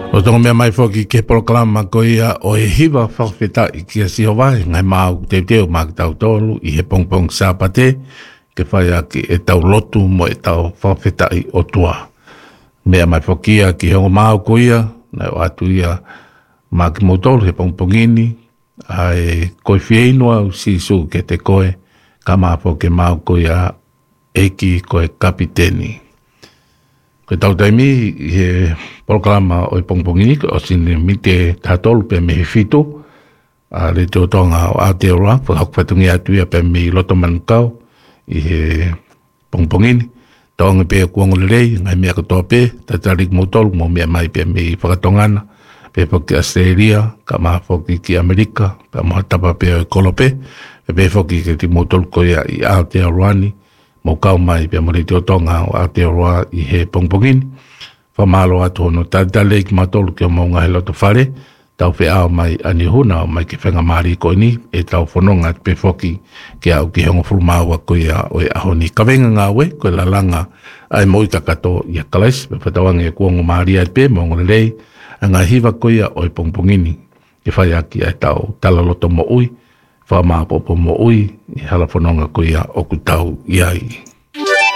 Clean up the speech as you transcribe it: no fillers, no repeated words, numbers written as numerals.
O tonga mea mai foki ke proklama ko ia o e hiwa whawheta i kia si hawai ngai mau te teo mak tau tolu i he pongpong sāpate ke whai aki e tau lotu mo e tau whawheta i o tua. Mea mai foki ia ki hongo mau ko ia na o atu ia maki mo tolu he pongpongini ai koi whieinua u sisu ke te koe ka maa foki mau ko ia eki koe kapiteni. Ko tau taimi he programa o pongpongini o sine mite tatol pe me fito a le te tonga o Aotearoa po hakpatungi atu ia pe me loto mankau i he pongpongini tonga pe kuango lelei ngai mea katope tatarik motol mo mea mai pe me whakatongana pe poki Australia ka maa poki ki Amerika pe mohatapa pe o kolope pe poki ki motol ko ia i Aotearoa ni mo kau mai pe mo le te tonga o Aotearoa i he pongpongini whamalo atu hono tatale ki matolu ki o maunga he loto whare tau whi ao mai ani huna o mai ki whenga maari ko ni e tau whanonga pe whoki ki au ki hongo furumāua ko ia o e ahoni kawenga ngā we ko la langa ai moita kato i a kalais pe whatawange e kuongo maari ai pe maunga lei a ngā hiwa ko ia o e pongpongini ki whai aki ai tau tala loto mo ui whamāpopo mo ui i hala whanonga ko ia o kutau iai.